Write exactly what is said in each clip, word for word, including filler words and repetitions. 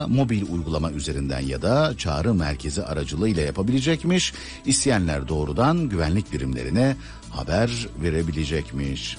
mobil uygulama üzerinden ya da çağrı merkezi aracılığıyla yapabilecekmiş. İsteyenler doğrudan güvenlik birimlerine haber verebilecekmiş.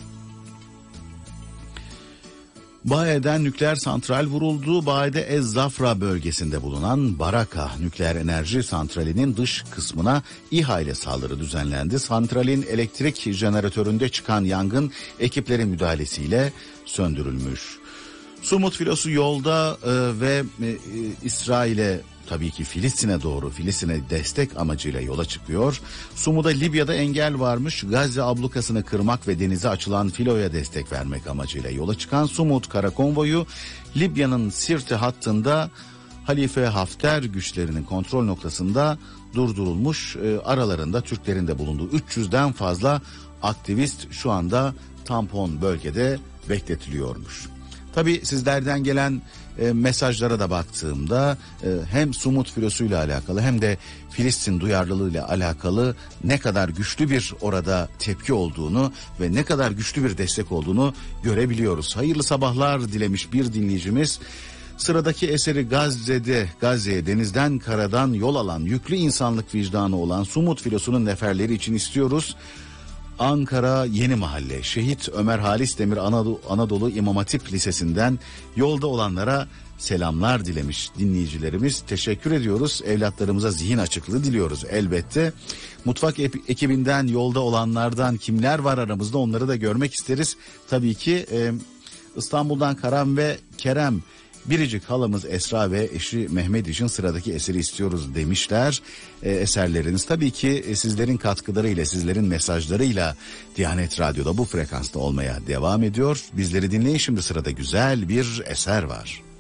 Bae'den nükleer santral vuruldu. Bae'de Ez-Zafra bölgesinde bulunan Baraka nükleer enerji santralinin dış kısmına İHA ile saldırı düzenlendi. Santralin elektrik jeneratöründe çıkan yangın ekiplerin müdahalesiyle söndürülmüş. Sumut filosu yolda e, ve e, İsrail'e, tabii ki Filistin'e doğru, Filistin'e destek amacıyla yola çıkıyor. Sumut'ta Libya'da engel varmış. Gazze ablukasını kırmak ve denize açılan filoya destek vermek amacıyla yola çıkan Sumut kara konvoyu Libya'nın Sirte hattında Halife Hafter güçlerinin kontrol noktasında durdurulmuş. E, aralarında Türklerin de bulunduğu üç yüzden fazla aktivist şu anda tampon bölgede bekletiliyormuş. Tabii sizlerden gelen e, mesajlara da baktığımda e, hem Sumut filosuyla alakalı hem de Filistin duyarlılığıyla alakalı ne kadar güçlü bir orada tepki olduğunu ve ne kadar güçlü bir destek olduğunu görebiliyoruz. Hayırlı sabahlar dilemiş bir dinleyicimiz. Sıradaki eseri Gazze'de, Gazze'ye denizden karadan yol alan yüklü insanlık vicdanı olan Sumut filosunun neferleri için istiyoruz. Ankara Yeni Mahalle Şehit Ömer Halis Demir Anadolu, Anadolu İmam Hatip Lisesi'nden yolda olanlara selamlar dilemiş dinleyicilerimiz. Teşekkür ediyoruz. Evlatlarımıza zihin açıklığı diliyoruz elbette. Mutfak ekibinden yolda olanlardan kimler var aramızda, onları da görmek isteriz. Tabii ki e, İstanbul'dan Karan ve Kerem, biricik halamız Esra ve eşi Mehmet için sıradaki eseri istiyoruz demişler. E, eserleriniz tabii ki e, sizlerin katkılarıyla, sizlerin mesajlarıyla Diyanet Radyo'da bu frekansta olmaya devam ediyor. Bizleri dinleyin, şimdi sırada güzel bir eser var.